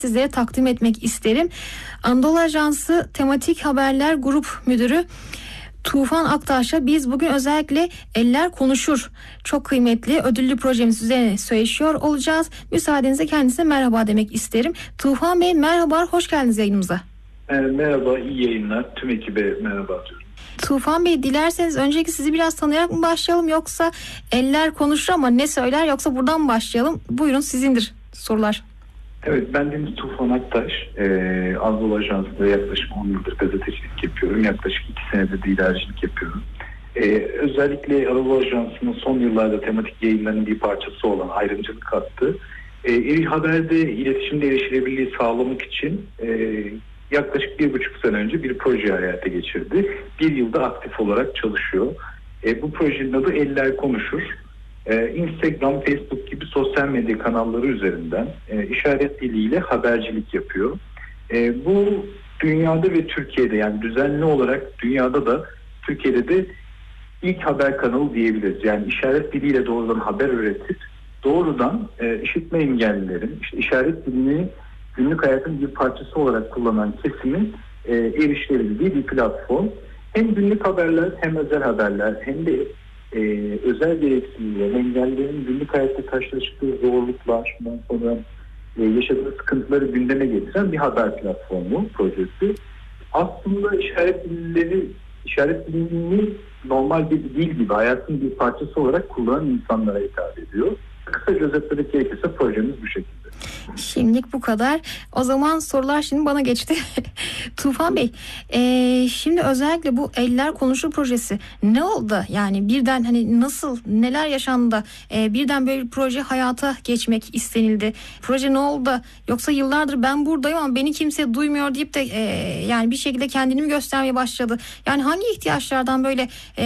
sizlere takdim etmek isterim. Anadolu Ajansı Tematik Haberler Grup Müdürü Tufan Aktaş'la biz bugün özellikle Eller Konuşur çok kıymetli ödüllü projemiz üzerine söyleşiyor olacağız. Müsaadenizle kendisine merhaba demek isterim. Tufan Bey merhaba, hoş geldiniz yayınımıza. Merhaba, iyi yayınlar. Tüm ekibe merhaba diyorum. Tufan Bey, dilerseniz önceki sizi biraz tanıyarak mı başlayalım, yoksa Eller Konuşur ama ne söyler, yoksa buradan mı başlayalım? Buyurun, sizindir sorular. Evet, ben Deniz Tufan Aktaş. Anadolu Ajansı'nda yaklaşık 10 yıldır gazetecilik yapıyorum. Yaklaşık 2 senedir de idarecilik yapıyorum. Özellikle Anadolu Ajansı'nın son yıllarda tematik yayınlarının bir parçası olan ayrımcılık hattı. Haber'de iletişimde erişilebilirliği sağlamak için yaklaşık 1,5 sene önce bir proje hayata geçirdi. 1 yılda aktif olarak çalışıyor. Bu projenin adı Eller Konuşur. Instagram, Facebook gibi sosyal medya kanalları üzerinden işaret diliyle habercilik yapıyor. Bu dünyada ve Türkiye'de, yani düzenli olarak dünyada da Türkiye'de de ilk haber kanalı diyebiliriz. Yani işaret diliyle doğrudan haber üretip doğrudan işitme engellilerin işaret dilini günlük hayatın bir parçası olarak kullanan kesimin erişilebildiği bir platform. Hem günlük haberler, hem özel haberler, hem de özel gereksinimler, engellilerin günlük hayatta karşılaştığı zorluklar, sonra yaşadığı sıkıntıları gündeme getiren bir haber platformu projesi. Aslında işaret dilini normal bir dil gibi hayatın bir parçası olarak kullanan insanlara hitap ediyor. Kısaca özetlemek gerekirse projemiz bu şekilde. Şimdilik bu kadar. O zaman sorular şimdi bana geçti. Tufan Bey, şimdi özellikle bu Eller Konuşur projesi ne oldu? Yani birden nasıl, neler yaşandı da birden böyle bir proje hayata geçmek istenildi? Proje ne oldu? Yoksa yıllardır ben buradayım ama beni kimse duymuyor deyip de yani bir şekilde kendini mi göstermeye başladı? Yani hangi ihtiyaçlardan böyle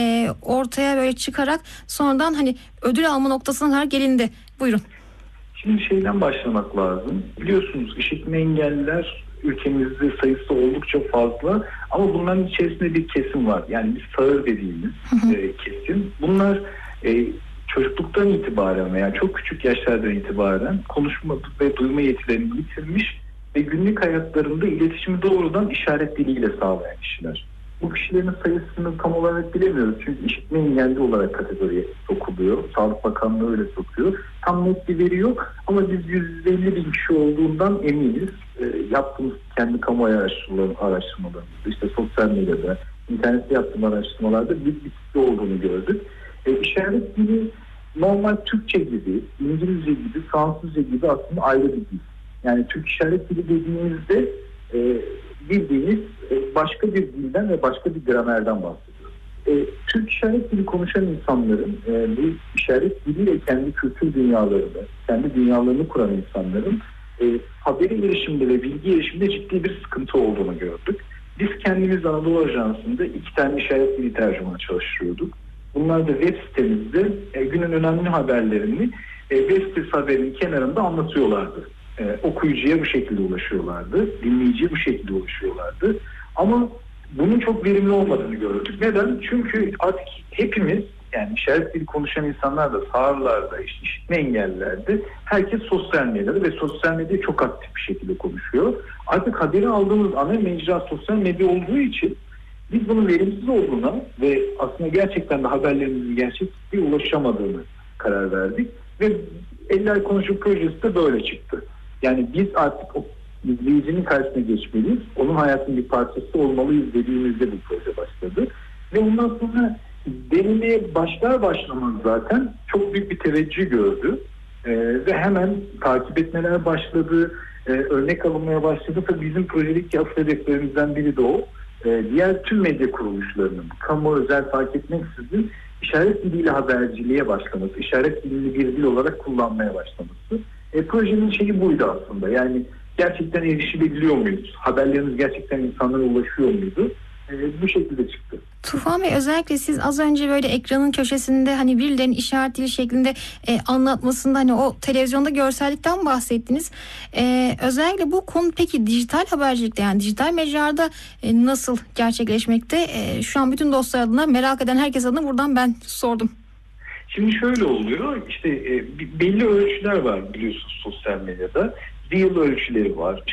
ortaya böyle çıkarak sonradan ödül alma noktasına kadar gelindi? Buyurun. Şimdi şeyden başlamak lazım. Biliyorsunuz işitme engelliler ülkemizde sayısı oldukça fazla ama bunların içerisinde bir kesim var. Yani biz sağır dediğimiz kesim. Bunlar çocukluktan itibaren veya çok küçük yaşlardan itibaren konuşma ve duyma yetilerini yitirmiş ve günlük hayatlarında iletişimi doğrudan işaret diliyle sağlayan kişiler. Bu kişilerin sayısını tam olarak bilemiyoruz. Çünkü işitme engelli olarak kategoriye sokuluyor. Sağlık Bakanlığı öyle sokuyor. Tam net bir veri yok ama biz 150 bin kişi olduğundan eminiz. Yaptığımız kendi kamuoyu araştırmalarımızda, işte sosyal medyada, internette yaptığım araştırmalarda bir kitle olduğunu gördük. İşaret dili normal Türkçe gibi, İngilizce gibi, Fransızca gibi aslında ayrı bir dil. Yani Türk işaret dili dediğimizde bildiğiniz başka bir dilden ve başka bir gramerden bahsediyoruz. Türk işaret dili konuşan insanların bu işaret diliyle kendi kültür dünyalarını, kendi dünyalarını kuran insanların haberi erişimde ve bilgi erişimde ciddi bir sıkıntı olduğunu gördük. Biz kendimiz Anadolu Ajansı'nda 2 tane işaret dili tercümanı çalıştırıyorduk. Bunlar da web sitemizde günün önemli haberlerini web sitesi haberinin kenarında anlatıyorlardı. Okuyucuya bu şekilde ulaşıyorlardı, dinleyiciye bu şekilde ulaşıyorlardı. Ama bunun çok verimli olmadığını gördük. Neden? Çünkü artık hepimiz, yani işaret dili konuşan insanlar da, sağırlar da, işitme engelliler de, herkes sosyal medyada ve sosyal medyayı çok aktif bir şekilde konuşuyor. Artık haberi aldığımız ana mecra sosyal medya olduğu için biz bunun verimsiz olduğuna ve aslında gerçekten de haberlerimizin gerçekliğe ulaşamadığını karar verdik. Ve Eller Konuşur projesi de böyle çıktı. Yani biz artık o izleyicinin karşısına geçmeliyiz. Onun hayatının bir parçası olmalıyız dediğimizde bu proje başladı. Ve ondan sonra denemeye başlamaz zaten çok büyük bir teveccüh gördü. Ve hemen takip etmeler başladı. Örnek alınmaya başladı. Tabii bizim projedeki asıl hedeflerimizden biri de o. Diğer tüm medya kuruluşlarının kamu özel fark etmeksizin işaret diliyle haberciliğe başlaması, işaret dilini bir dil olarak kullanmaya başlaması. Projenin şeyi buydu aslında. Yani gerçekten erişilebiliyor muyuz? Haberlerimiz gerçekten insanlara ulaşıyor muydu? Bu şekilde çıktı. Tufan Bey, özellikle siz az önce böyle ekranın köşesinde birilerinin işaret dili şeklinde anlatmasında o televizyonda görsellikten bahsettiniz. Özellikle bu konu peki dijital habercilikte, yani dijital mecrada nasıl gerçekleşmekte? Şu an bütün dostlar adına, merak eden herkes adına buradan ben sordum. Şimdi şöyle oluyor, işte belli ölçüler var biliyorsunuz sosyal medyada. Real ölçüleri var,